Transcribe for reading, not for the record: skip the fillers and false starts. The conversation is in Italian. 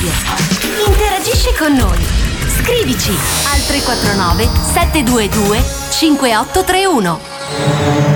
radio. Interagisci con noi. Scrivici al 349 722 5831.